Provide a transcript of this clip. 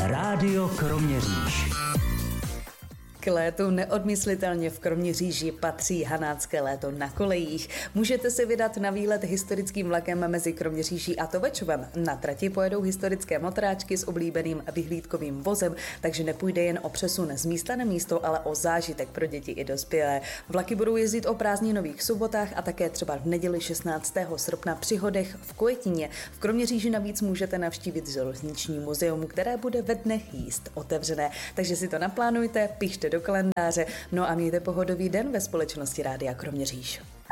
Rádio Kroměříž. K létu neodmyslitelně v Kroměříži patří Hanácké léto na kolejích. Můžete si vydat na výlet historickým vlakem mezi Kroměříží a Tovečovem. Na trati pojedou historické motráčky s oblíbeným vyhlídkovým vozem, takže nepůjde jen o přesun z místa na místo, ale o zážitek pro děti i dospělé. Vlaky budou jezdit o prázdninových sobotách a také třeba v neděli 16. srpna při Hodech v Kojetíně. V Kroměříži navíc můžete navštívit železniční muzeum, které bude ve dnech jízd otevřené. Takže si to naplánujte, pište do kalendáře, no a mějte pohodový den ve společnosti Rádia Kroměříž.